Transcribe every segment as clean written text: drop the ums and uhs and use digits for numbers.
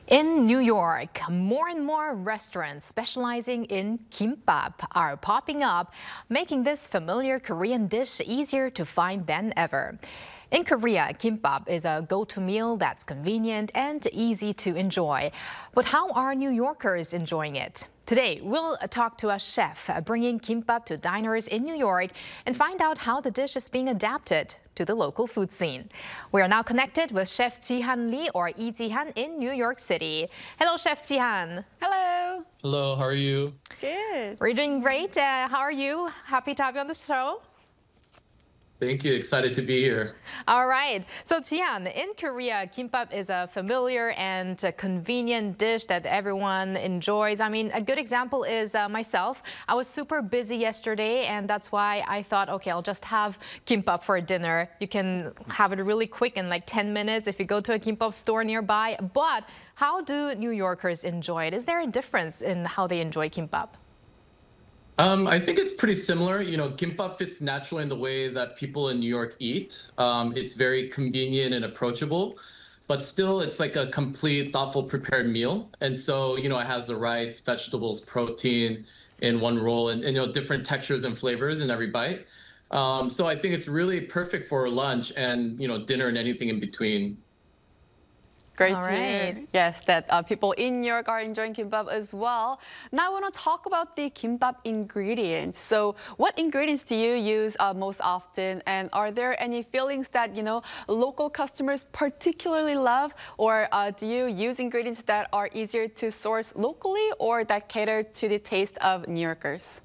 In New York, more and more restaurants specializing in kimbap are popping up, making this familiar Korean dish easier to find than ever. In Korea, kimbap is a go-to meal that's convenient and easy to enjoy. But how are New Yorkers enjoying it? Today, we'll talk to a chef bringing kimbap to diners in New York and find out how the dish is being adapted to the local food scene. We are now connected with Chef Jihan Lee, or Lee Jihan, in New York City. Hello, Chef Jihan. Hello. Hello, how are you? Good. We're doing great. How are you? Happy to have you on the show. Thank you. Excited to be here. All right. So Jihan, in Korea, kimbap is a familiar and convenient dish that everyone enjoys. I mean, a good example is myself. I was super busy yesterday, and that's why I thought, okay, I'll just have kimbap for dinner. You can have it really quick in like 10 minutes if you go to a kimbap store nearby. But how do New Yorkers enjoy it? Is there a difference in how they enjoy kimbap? I think it's pretty similar. You know, kimbap fits naturally in the way that people in New York eat. It's very convenient and approachable, but still it's like a complete, thoughtful, prepared meal. And so, you know, it has the rice, vegetables, protein in one roll and you know, different textures and flavors in every bite. So I think it's really perfect for lunch and, you know, dinner and anything in between. Great to hear. Yes, that people in New York are enjoying kimbap as well. Now I want to talk about the kimbap ingredients. So what ingredients do you use most often? And are there any fillings that, you know, local customers particularly love? Or do you use ingredients that are easier to source locally or that cater to the taste of New Yorkers?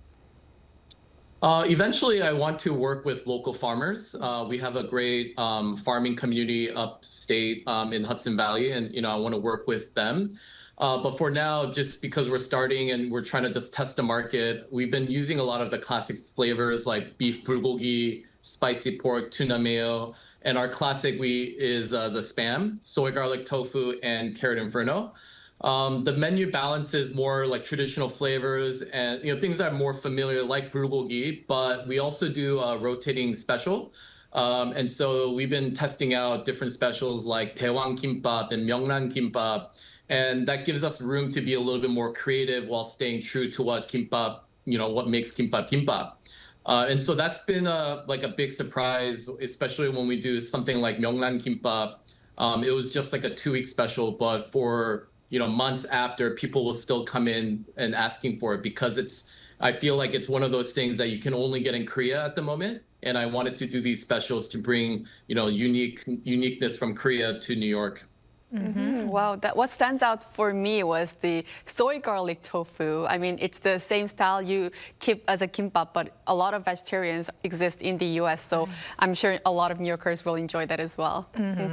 Eventually, I want to work with local farmers. We have a great farming community upstate in Hudson Valley, and you know I want to work with them. But for now, just because we're starting and we're trying to just test the market, we've been using a lot of the classic flavors like beef bulgogi, spicy pork, tuna mayo, and our classic is the Spam, soy garlic tofu, and carrot inferno. The menu balances more like traditional flavors and you know things that are more familiar like bulgogi, but we also do a rotating special. And so we've been testing out different specials like Daewang Kimbap and Myeongnan Kimbap, and that gives us room to be a little bit more creative while staying true to what kimbap, you know, what makes kimbap kimbap. And so that's been like a big surprise, especially when we do something like Myeongnan Kimbap. It was just like a 2-week special, but for you know, months after, people will still come in and asking for it because I feel like it's one of those things that you can only get in Korea at the moment. And I wanted to do these specials to bring, you know, uniqueness from Korea to New York. Wow, what stands out for me was the soy garlic tofu. I mean, it's the same style you keep as a kimbap, but a lot of vegetarians exist in the US, so I'm sure a lot of New Yorkers will enjoy that as well.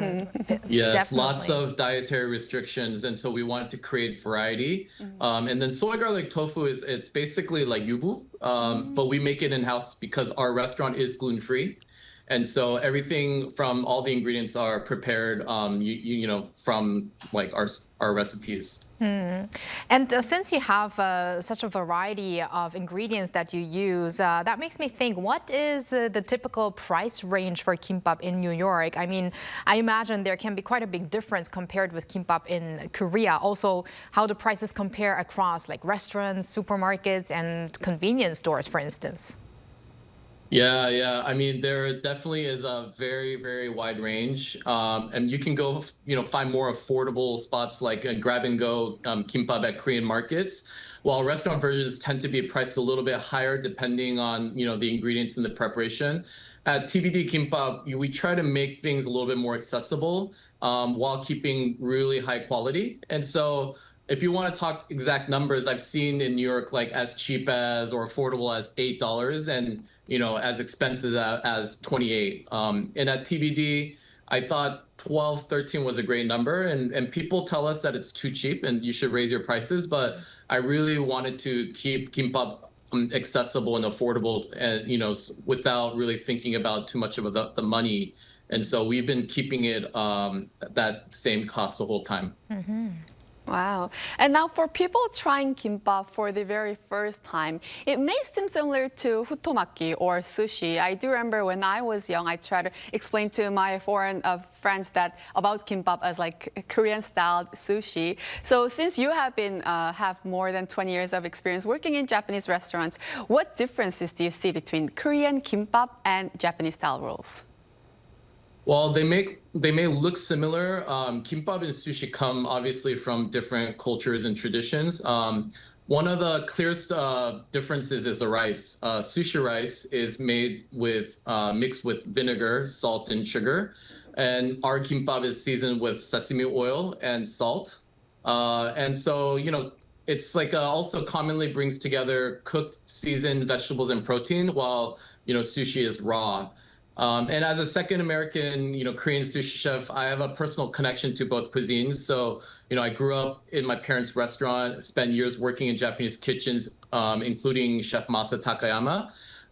Yes, Definitely. lots of dietary restrictions, and so we wanted to create variety. And then soy garlic tofu it's basically like yubu, but we make it in-house because our restaurant is gluten-free. And so everything from all the ingredients are prepared, you know, from like our recipes. And since you have such a variety of ingredients that you use, that makes me think, what is the typical price range for kimbap in New York? I mean, I imagine there can be quite a big difference compared with kimbap in Korea. Also, how the prices compare across like restaurants, supermarkets, and convenience stores, for instance. Yeah. I mean, there definitely is a very, very wide range. And you can go, you know, find more affordable spots like a grab and go kimbap at Korean markets, while restaurant versions tend to be priced a little bit higher depending on, you know, the ingredients and the preparation. At TBD Kimbap, we try to make things a little bit more accessible while keeping really high quality. And so if you want to talk exact numbers, I've seen in New York like as cheap as or affordable as $8 and you know as expensive as 28. And at TBD, I thought 12, 13 was a great number, and people tell us that it's too cheap and you should raise your prices. But I really wanted to keep kimbap accessible and affordable, and you know without really thinking about too much of the money. And so we've been keeping it that same cost the whole time. Wow. And now for people trying kimbap for the very first time, it may seem similar to hutomaki or sushi. I do remember when I was young, I tried to explain to my foreign friends that about kimbap as like Korean style sushi. So since you have more than 20 years of experience working in Japanese restaurants, what differences do you see between Korean kimbap and Japanese style rolls? Well, they may look similar. Kimbap and sushi come obviously from different cultures and traditions. One of the clearest differences is the rice. Sushi rice is made with mixed with vinegar, salt, and sugar, and our kimbap is seasoned with sesame oil and salt. And so, it's like also commonly brings together cooked, seasoned vegetables and protein, while sushi is raw. And as a second American, Korean sushi chef, I have a personal connection to both cuisines. So, I grew up in my parents' restaurant, spent years working in Japanese kitchens, including Chef Masa Takayama.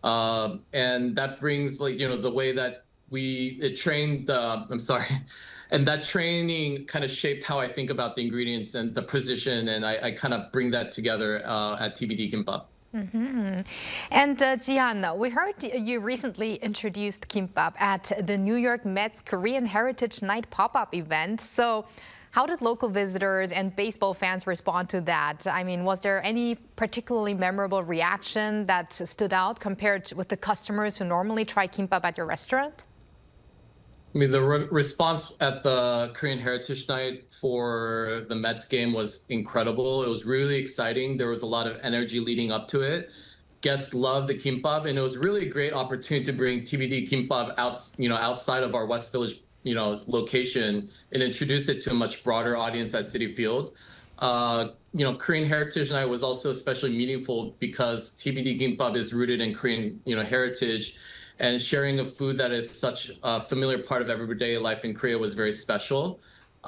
And that brings the way that it trained, and that training kind of shaped how I think about the ingredients and the precision. And I kind of bring that together at TBD Kimbap. Mm-hmm. And Jihan, we heard you recently introduced kimbap at the New York Mets Korean Heritage Night pop-up event. So how did local visitors and baseball fans respond to that? I mean, was there any particularly memorable reaction that stood out compared with the customers who normally try kimbap at your restaurant? I mean, the response at the Korean Heritage Night for the Mets game was incredible. It was really exciting. There was a lot of energy leading up to it. Guests loved the kimbap, and it was really a great opportunity to bring TBD Kimbap outside of our West Village, location and introduce it to a much broader audience at Citi Field. Korean Heritage Night was also especially meaningful because TBD Kimbap is rooted in Korean, heritage. And sharing a food that is such a familiar part of everyday life in Korea was very special.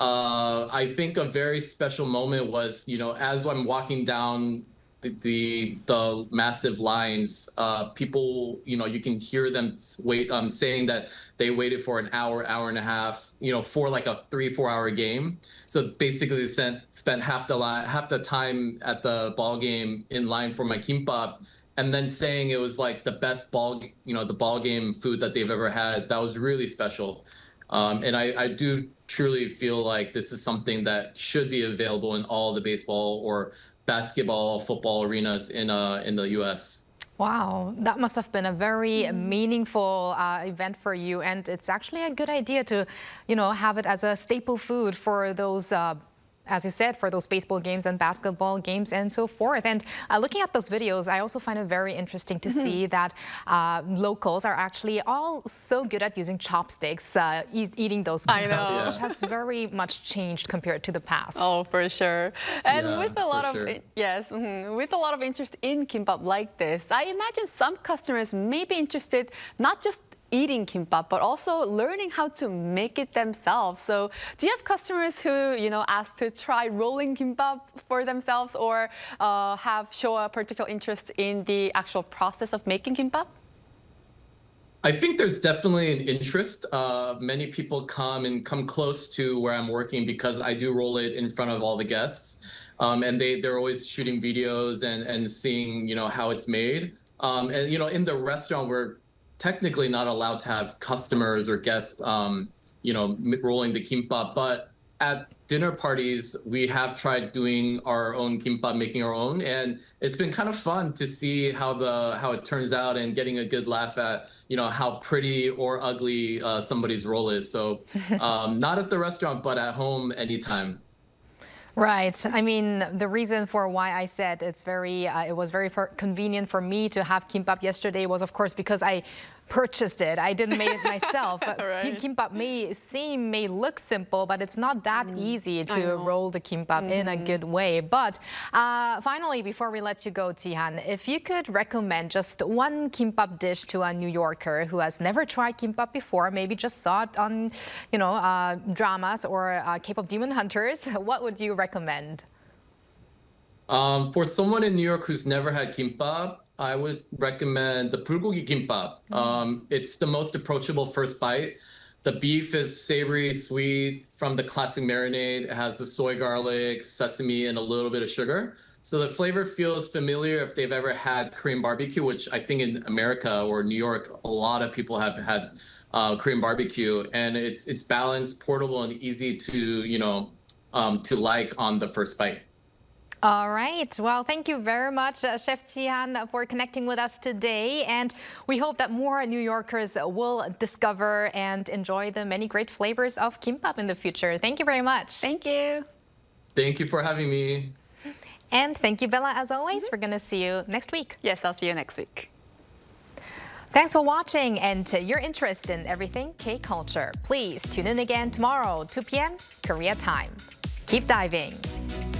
I think a very special moment was, as I'm walking down the massive lines, people, you can hear them saying that they waited for an hour and a half, for like a 3-4 hour game. So basically, they spent half the time at the ball game in line for my kimbap. And then saying it was like the best the ball game food that they've ever had. That was really special. And I do truly feel like this is something that should be available in all the baseball or basketball, football arenas in the US. Wow, that must have been a very meaningful event for you. And it's actually a good idea to, have it as a staple food for those as you said, for those baseball games and basketball games and so forth. And looking at those videos, I also find it very interesting to see that locals are actually all so good at using chopsticks, eating those kimbap, which has very much changed compared to the past. Oh, for sure. And with a lot of with a lot of interest in kimbap like this, I imagine some customers may be interested not just eating kimbap, but also learning how to make it themselves. So do you have customers who, ask to try rolling kimbap for themselves or show a particular interest in the actual process of making kimbap? I think there's definitely an interest. Many people come close to where I'm working because I do roll it in front of all the guests. And they're always shooting videos and seeing, how it's made. And, in the restaurant, we're technically not allowed to have customers or guests, rolling the kimbap. But at dinner parties, we have tried doing our own kimbap, making our own, and it's been kind of fun to see how it turns out and getting a good laugh at, how pretty or ugly somebody's roll is. So not at the restaurant, but at home anytime. Right. I mean, the reason for why I said it was very convenient for me to have kimbap yesterday was, of course, because I purchased it. I didn't make it myself. But kimbap may look simple, but it's not that easy to roll the kimbap in a good way. But finally, before we let you go, Jihan, if you could recommend just one kimbap dish to a New Yorker who has never tried kimbap before, maybe just saw it on, dramas or K-pop Demon Hunters, what would you recommend? For someone in New York who's never had kimbap, I would recommend the bulgogi kimbap. It's the most approachable first bite. The beef is savory, sweet from the classic marinade. It has the soy garlic, sesame, and a little bit of sugar. So the flavor feels familiar if they've ever had Korean barbecue, which I think in America or New York, a lot of people have had Korean barbecue, and it's balanced, portable, and easy to to like on the first bite. All right. Well, thank you very much, Chef Ji-han, for connecting with us today. And we hope that more New Yorkers will discover and enjoy the many great flavors of kimbap in the future. Thank you very much. Thank you. Thank you for having me. And thank you, Bella, as always. We're going to see you next week. Yes, I'll see you next week. Thanks for watching and your interest in everything K-culture. Please tune in again tomorrow, 2 p.m. Korea time. Keep diving.